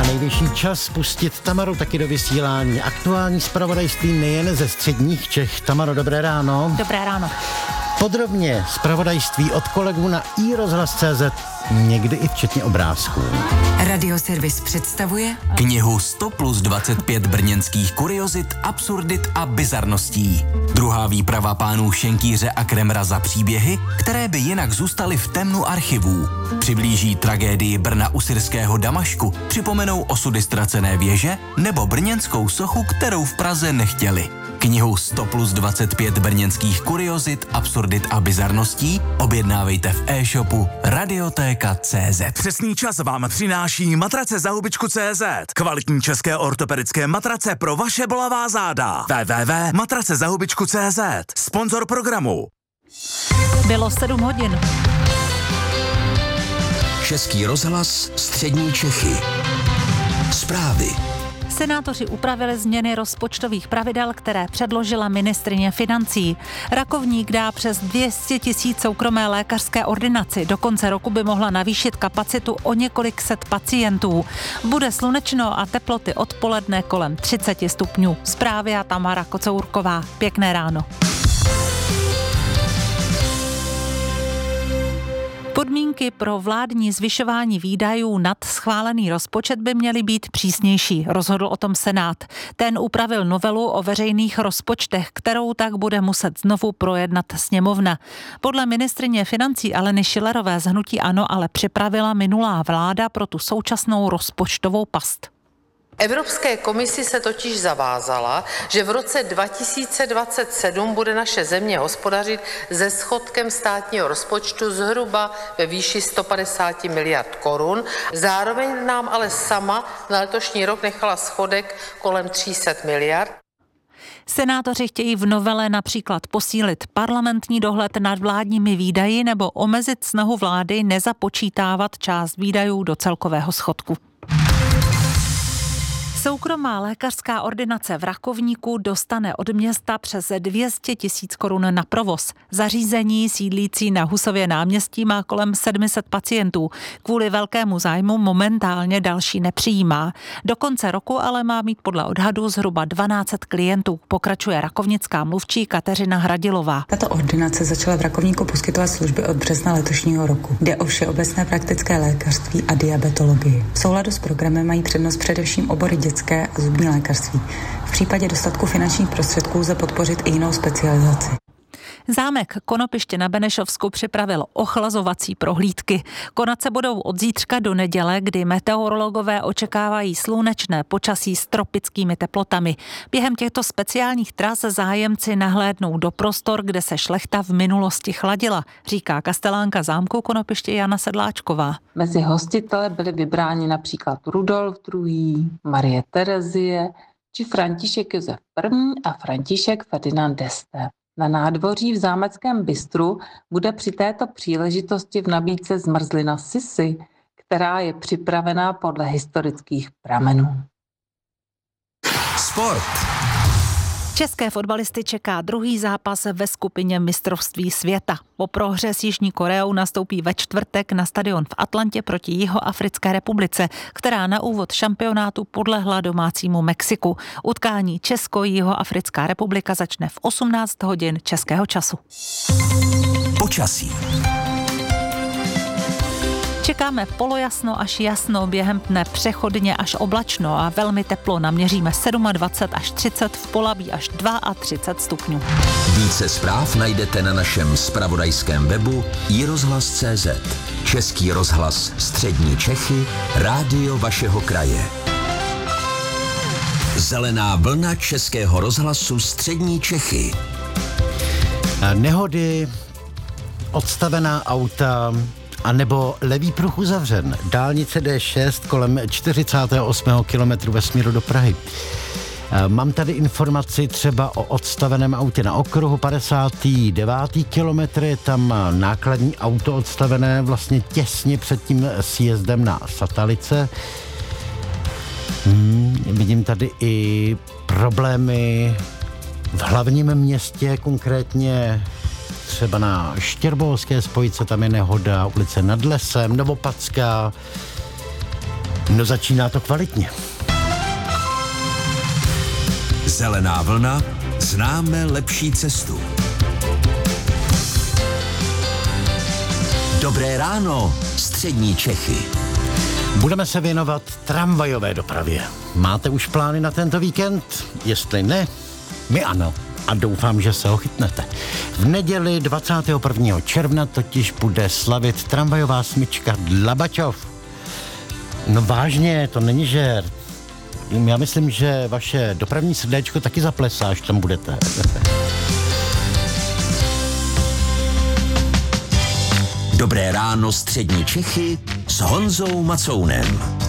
Nejvyšší čas pustit Tamaru taky do vysílání. Aktuální zpravodajství nejen ze středních Čech. Tamaro, dobré ráno. Dobré ráno. Podrobně zpravodajství od kolegů na iRozhlas.cz, někdy i včetně obrázků. Radioservis představuje knihu 100 plus 25 brněnských kuriozit, absurdit a bizarností. Druhá výprava pánů Šenkýře a Kremra za příběhy, které by jinak zůstaly v temnu archivů. Přiblíží tragédii Brna u syrského Damašku, připomenou osudy ztracené věže nebo brněnskou sochu, kterou v Praze nechtěli. Knihu 100 plus 25 brněnských kuriozit, absurdit a bizarností objednávejte v e-shopu Radiotéka.cz. Přesný čas vám přináší matrace za hubičku.cz. Kvalitní české ortopedické matrace pro vaše bolavá záda. www.matracezahubičku.cz. Sponzor programu. Bylo 7 hodin. Český rozhlas, střední Čechy. Zprávy. Senátoři upravili změny rozpočtových pravidel, které předložila ministryně financí. Rakovník dá přes 200 000 soukromé lékařské ordinaci. Do konce roku by mohla navýšit kapacitu o několik set pacientů. Bude slunečno a teploty odpoledne kolem 30 stupňů. Zprávy a Tamara Kocourková. Pěkné ráno. Podmínky pro vládní zvyšování výdajů nad schválený rozpočet by měly být přísnější, rozhodl o tom Senát. Ten upravil novelu o veřejných rozpočtech, kterou tak bude muset znovu projednat sněmovna. Podle ministryně financí Aleny Schillerové z hnutí ANO ale připravila minulá vláda pro tu současnou rozpočtovou past. Evropské komisi se totiž zavázala, že v roce 2027 bude naše země hospodařit se schodkem státního rozpočtu zhruba ve výši 150 miliard korun. Zároveň nám ale sama na letošní rok nechala schodek kolem 300 miliard. Senátoři chtějí v novele například posílit parlamentní dohled nad vládními výdaji nebo omezit snahu vlády nezapočítávat část výdajů do celkového schodku. Soukromá lékařská ordinace v Rakovníku dostane od města přes 200 000 korun na provoz. Zařízení sídlící na Husově náměstí má kolem 700 pacientů. Kvůli velkému zájmu momentálně další nepřijímá. Do konce roku ale má mít podle odhadu zhruba 1200 klientů, pokračuje rakovnická mluvčí Kateřina Hradilová. Tato ordinace začala v Rakovníku poskytovat služby od března letošního roku. Jde o všeobecné praktické lékařství a diabetologii. V souladu s programem mají přednost především obory dětské a zubní lékařství. V případě dostatku finančních prostředků lze podpořit i jinou specializaci. Zámek Konopiště na Benešovsku připravil ochlazovací prohlídky. Konat se budou od zítřka do neděle, kdy meteorologové očekávají slunečné počasí s tropickými teplotami. Během těchto speciálních tras zájemci nahlédnou do prostor, kde se šlechta v minulosti chladila, říká kastelánka zámku Konopiště Jana Sedláčková. Mezi hostitele byli vybráni například Rudolf II., Marie Terezie či František Josef I. a František Ferdinand d'Este. Na nádvoří v zámeckém bistru bude při této příležitosti v nabídce zmrzlina Sissi, která je připravená podle historických pramenů. Sport. České fotbalisty čeká druhý zápas ve skupině mistrovství světa. Po prohře s Jižní Koreou nastoupí ve čtvrtek na stadion v Atlantě proti Jihoafrické republice, která na úvod šampionátu podlehla domácímu Mexiku. Utkání Česko-Jihoafrická republika začne v 18 hodin českého času. Počasí. Čekáme polojasno až jasno, během dne přechodně až oblačno a velmi teplo. Naměříme 27 až 30, v Polabí až 32 stupňů. Více zpráv najdete na našem zpravodajském webu iRozhlas.cz. Český rozhlas, střední Čechy, rádio vašeho kraje. Zelená vlna Českého rozhlasu, střední Čechy. Nehody, odstavená auta, a nebo levý pruh uzavřen. Dálnice D6 kolem 48. kilometru ve směru do Prahy. Mám tady informaci třeba o odstaveném autě na okruhu 59. kilometr, je tam nákladní auto odstavené vlastně těsně před tím sjezdem na Satalice. Vidím tady i problémy v hlavním městě, konkrétně třeba na Štěrboholské spojce, tam je nehoda, ulice Nad Lesem, Novopadská. No začíná to kvalitně. Zelená vlna, známe lepší cestu. Dobré ráno, střední Čechy. Budeme se věnovat tramvajové dopravě. Máte už plány na tento víkend? Jestli ne, my ano. A doufám, že se ho chytnete. V neděli 21. června totiž bude slavit tramvajová smyčka Dlabačov. No vážně, to není žert. Já myslím, že vaše dopravní srdéčko taky zaplesá, až tam budete. Dobré ráno, střední Čechy s Honzou Macounem.